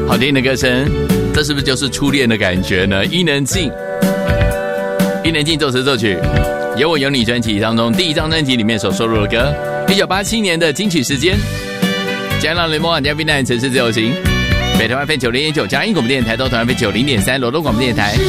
好听的歌声，这是不是就是初恋的感觉呢？伊能静作词作曲，有我有你专辑当中第一张专辑里面所收录的歌，1987年的金曲时间。加上雷蒙网加 V9 城市自由行，北台湾FM 90.9，嘉义广播电台东台湾FM 90.3，罗东广播电台。